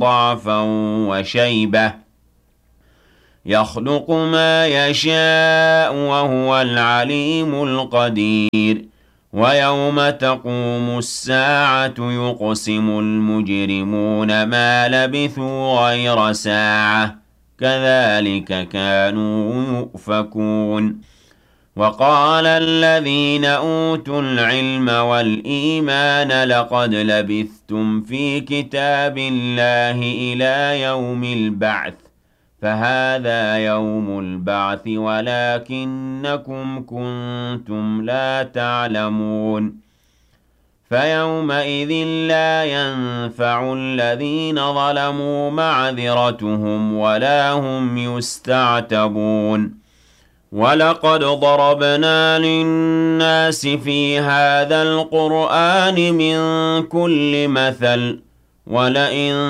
ضعفا وشيبة يخلق ما يشاء وهو العليم القدير ويوم تقوم الساعة يقسم المجرمون ما لبثوا غير ساعة كذلك كانوا يؤفكون وقال الذين أوتوا العلم والإيمان لقد لبثتم في كتاب الله إلى يوم البعث فهذا يوم البعث ولكنكم كنتم لا تعلمون فيومئذ لا ينفع الذين ظلموا معذرتهم ولا هم يستعتبون ولقد ضربنا للناس في هذا القرآن من كل مثل ولئن